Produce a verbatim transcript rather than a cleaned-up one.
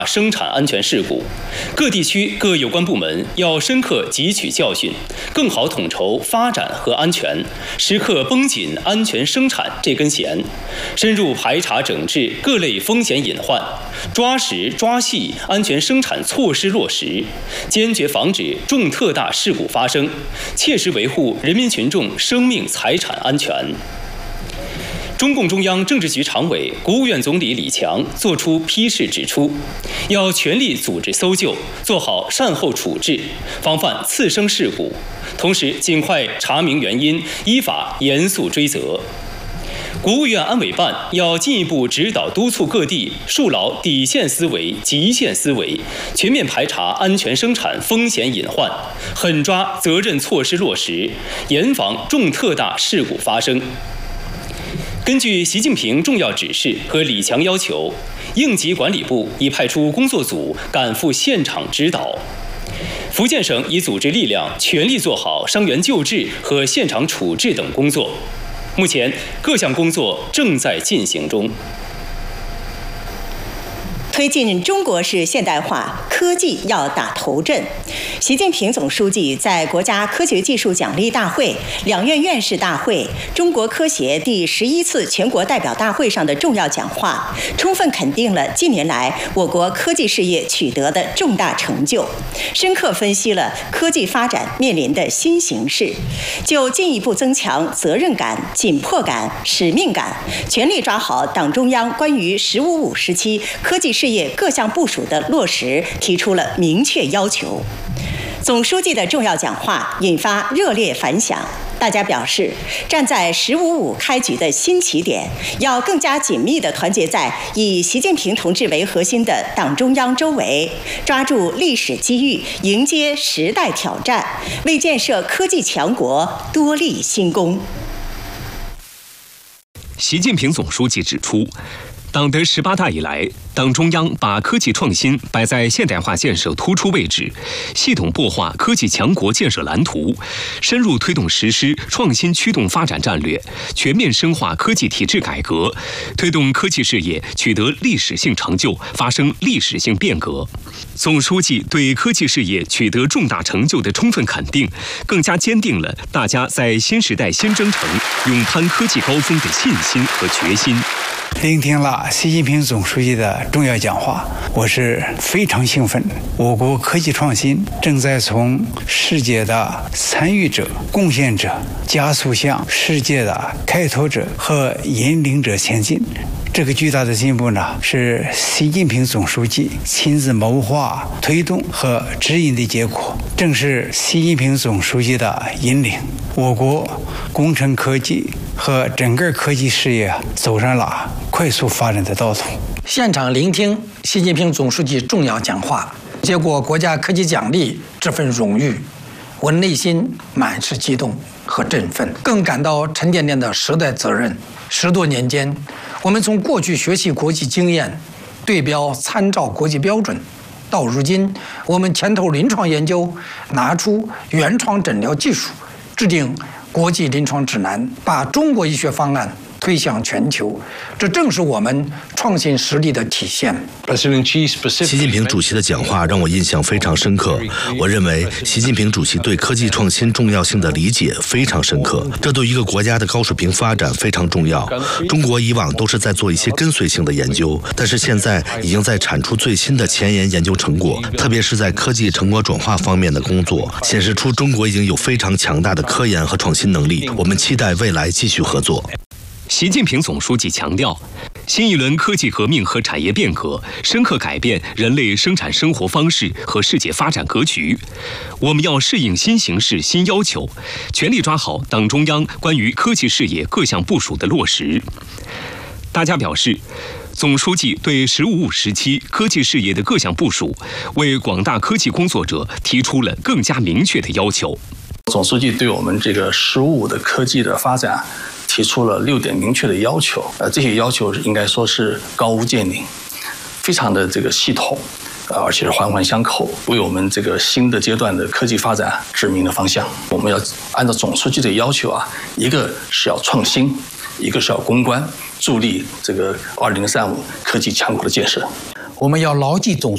生产安全事故，各地区各有关部门要深刻汲取教训，更好统筹发展和安全，时刻绷紧安全生产这根弦，深入排查整治各类风险隐患，抓实抓细安全生产措施落实，坚决防止重特大事故发生，切实维护人民群众生命财产安全。中共中央政治局常委、国务院总理李强作出批示指出，要全力组织搜救，做好善后处置，防范次生事故，同时尽快查明原因，依法严肃追责。国务院安委办要进一步指导督促各地树牢底线思维、极限思维，全面排查安全生产风险隐患，狠抓责任措施落实，严防重特大事故发生。根据习近平重要指示和李强要求，应急管理部已派出工作组赶赴现场指导。福建省已组织力量全力做好伤员救治和现场处置等工作，目前各项工作正在进行中。 推进中国式现代化，科技要打头阵。习近平总书记在国家科学技术奖励大会、两院院士大会、中国科协第十一次全国代表大会上的重要讲话，充分肯定了近年来我国科技事业取得的重大成就，深刻分析了科技发展面临的新形势，就进一步增强责任感、紧迫感、使命感，全力抓好党中央关于“十五五”时期科技事业各项部署的落实提出了明确要求。总书记的重要讲话引发热烈反响，大家表示，站在“十五五”开局的新起点，要更加紧密地团结在以习近平同志为核心的党中央周围，抓住历史机遇，迎接时代挑战，为建设科技强国多立新功。 习近平总书记指出，党的十八大以来，党中央把科技创新摆在现代化建设突出位置，系统擘画科技强国建设蓝图，深入推动实施创新驱动发展战略，全面深化科技体制改革，推动科技事业取得历史性成就，发生历史性变革。总书记对科技事业取得重大成就的充分肯定，更加坚定了大家在新时代新征程勇攀科技高峰的信心和决心。 聆听了习近平总书记的重要讲话，我是非常兴奋。我国科技创新正在从世界的参与者、贡献者，加速向世界的开拓者和引领者前进。这个巨大的进步呢，是习近平总书记亲自谋划、推动和指引的结果。正是习近平总书记的引领，我国工程科技和整个科技事业走上了快速发展的道路。 现场聆听习近平总书记重要讲话，接过国家科技奖励这份荣誉，我内心满是激动和振奋，更感到沉甸甸的时代责任。十多年间，我们从过去学习国际经验，对标参照国际标准，到如今我们牵头临床研究，拿出原创诊疗技术，制定国际临床指南，把中国医学方案推向全球，这正是我们创新实力的体现。 习近平主席的讲话让我印象非常深刻。我认为，习近平主席对科技创新重要性的理解非常深刻，这对一个国家的高水平发展非常重要。中国以往都是在做一些跟随性的研究，但是现在已经在产出最新的前沿研究成果，特别是在科技成果转化方面的工作，显示出中国已经有非常强大的科研和创新能力。我们期待未来继续合作。 习近平总书记强调，新一轮科技革命和产业变革深刻改变人类生产生活方式和世界发展格局。我们要适应新形势、新要求，全力抓好党中央关于科技事业各项部署的落实。大家表示，总书记对“十五五”时期科技事业的各项部署，为广大科技工作者提出了更加明确的要求。 总书记对我们这个“十五五”的科技的发展提出了六点明确的要求，呃，这些要求应该说是高屋建瓴，非常的这个系统，呃，而且是环环相扣，为我们这个新的阶段的科技发展指明了方向。我们要按照总书记的要求啊，一个是要创新，一个是要攻关，助力这个二零三五科技强国的建设。 我们要牢记总